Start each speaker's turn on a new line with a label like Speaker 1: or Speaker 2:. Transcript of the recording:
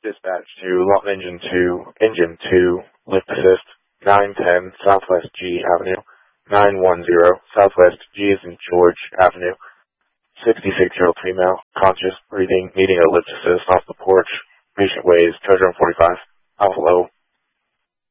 Speaker 1: Dispatch to Lawton Engine 2, lift assist, 910 Southwest G Avenue, 910 Southwest G as in George Avenue, 66-year-old female, conscious, breathing, needing a lift assist off the porch, patient weighs 245, Alpha Low,